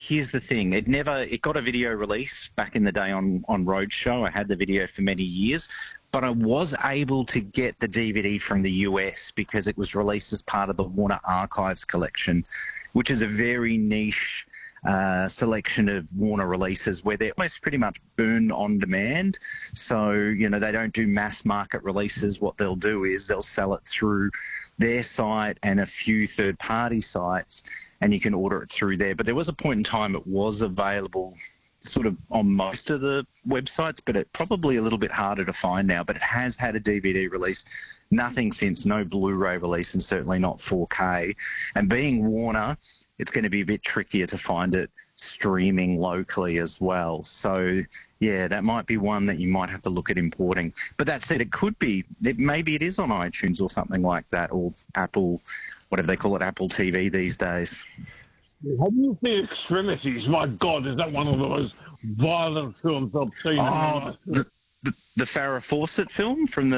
here's the thing. It got a video release back in the day on Roadshow. I had the video for many years, but I was able to get the DVD from the US because it was released as part of the Warner Archives collection, which is a very niche selection of Warner releases where they're almost pretty much burned on demand. So, you know, they don't do mass market releases. What they'll do is they'll sell it through their site and a few third-party sites, and you can order it through there. But there was a point in time it was available sort of on most of the websites, but it's probably a little bit harder to find now. But it has had a DVD release. Nothing since, no Blu-ray release, and certainly not 4K. And being Warner, it's going to be a bit trickier to find it streaming locally as well. So, yeah, that might be one that you might have to look at importing. But that said, it could be, maybe it is on iTunes or something like that, or Apple, whatever they call it, Apple TV these days. Have you seen Extremities? My God, is that one of the most violent films I've seen? Oh, the Farrah Fawcett film from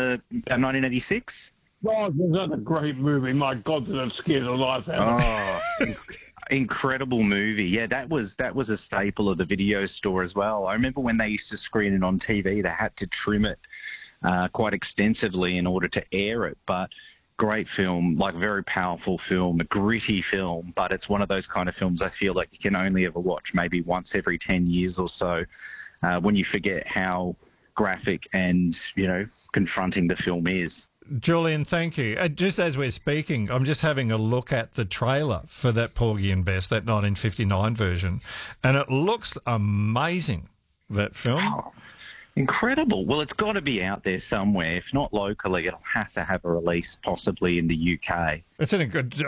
1986? God, was that a great movie? My God, did it scare the life out of me. Incredible movie. Yeah, that was a staple of the video store as well. I remember when they used to screen it on TV, they had to trim it quite extensively in order to air it. But great film, like very powerful film, a gritty film, but it's one of those kind of films I feel like you can only ever watch maybe once every 10 years or so when you forget how graphic and, you know, confronting the film is. Julian, thank you. Just as we're speaking, I'm just having a look at the trailer for that Porgy and Bess, that 1959 version, and it looks amazing, that film. Oh, incredible. Well, it's got to be out there somewhere. If not locally, it'll have to have a release possibly in the UK. It's in a good...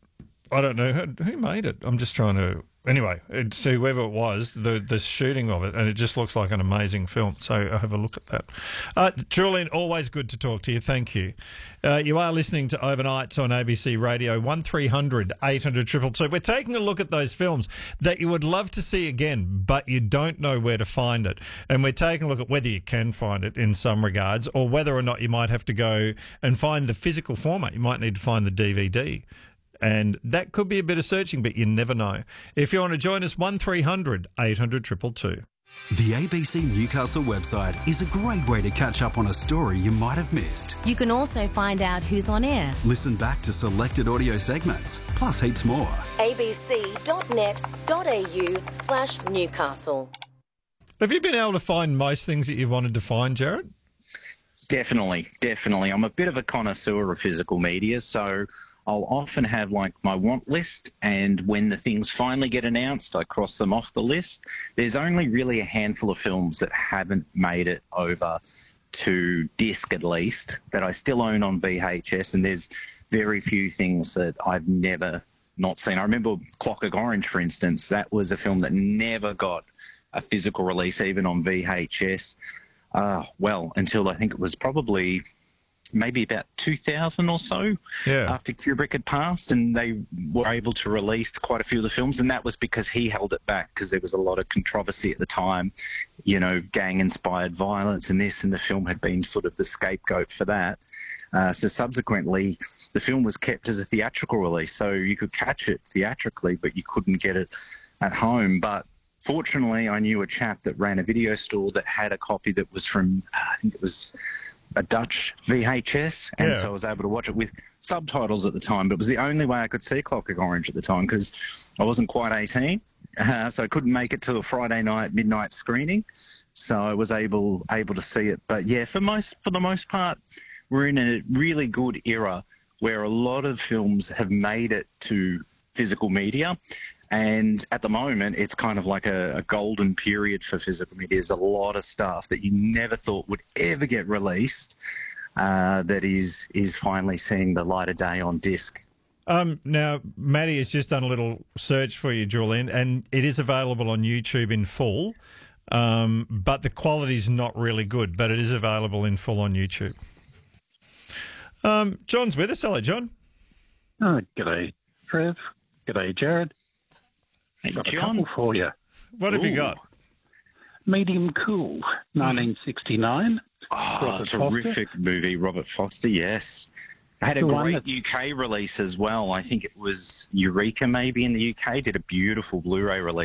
I don't know who made it. I'm just trying to... Anyway, it's whoever it was, the shooting of it, and it just looks like an amazing film. So have a look at that. Julian, always good to talk to you. Thank you. You are listening to Overnights on ABC Radio, 1300 800 222. We're taking a look at those films that you would love to see again, but you don't know where to find it. And we're taking a look at whether you can find it in some regards, or whether or not you might have to go and find the physical format. You might need to find the DVD. And that could be a bit of searching, but you never know. If you want to join us, 1300 800 222. The ABC Newcastle website is a great way to catch up on a story you might have missed. You can also find out who's on air. Listen back to selected audio segments, plus heaps more. abc.net.au/Newcastle. Have you been able to find most things that you wanted to find, Jared? Definitely. I'm a bit of a connoisseur of physical media, so I'll often have like my want list, and when the things finally get announced, I cross them off the list. There's only really a handful of films that haven't made it over to disc, at least, that I still own on VHS, and there's very few things that I've never not seen. I remember Clockwork Orange, for instance. That was a film that never got a physical release, even on VHS. Well, until I think it was probably maybe about 2000 or so, after Kubrick had passed, and they were able to release quite a few of the films, and that was because he held it back, because there was a lot of controversy at the time, you know, gang-inspired violence and this, and the film had been sort of the scapegoat for that. So subsequently, the film was kept as a theatrical release, so you could catch it theatrically, but you couldn't get it at home. But fortunately, I knew a chap that ran a video store that had a copy that was from, I think it was a Dutch VHS, and so I was able to watch it with subtitles at the time, but it was the only way I could see Clockwork Orange at the time, because I wasn't quite 18, so I couldn't make it to a Friday night midnight screening, so I was able to see it. But yeah, for the most part, we're in a really good era where a lot of films have made it to physical media. And at the moment, it's kind of like a golden period for physical media. There's a lot of stuff that you never thought would ever get released that is finally seeing the light of day on disc. Now, Maddie has just done a little search for you, Julian, and it is available on YouTube in full, but the quality's not really good, but it is available in full on YouTube. John's with us. Hello, John. Oh, g'day, Trev. G'day, Jared. Hey, got John. a couple for you. What have you got? Medium Cool, 1969. Oh, terrific movie, Robert Foster, yes. It had a great UK release as well. I think it was Eureka maybe in the UK, did a beautiful Blu-ray release.